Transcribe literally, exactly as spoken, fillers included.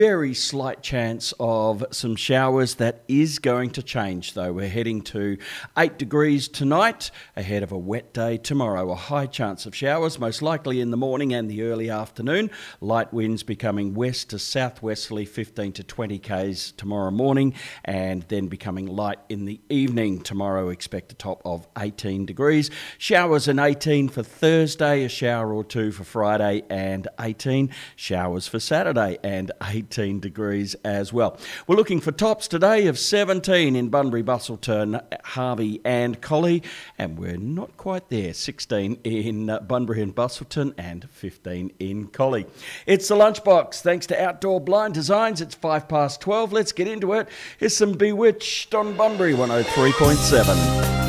Very slight chance of some showers. That is going to change though. We're heading to eight degrees tonight ahead of a wet day tomorrow. A high chance of showers, most likely in the morning and the early afternoon. Light winds becoming west to southwesterly fifteen to twenty k's tomorrow morning, and then becoming light in the evening. Tomorrow expect a top of eighteen degrees. Showers and eighteen for Thursday, a shower or two for Friday and eighteen. Showers for Saturday and eighteen degrees as well. We're looking for tops today of seventeen in Bunbury, Busselton, Harvey and Collie, and we're not quite there. sixteen in uh, Bunbury and Busselton and fifteen in Collie. It's the Lunchbox, thanks to Outdoor Blind Designs. It's five past twelve. Let's get into it. Here's some Bewitched on Bunbury one oh three point seven.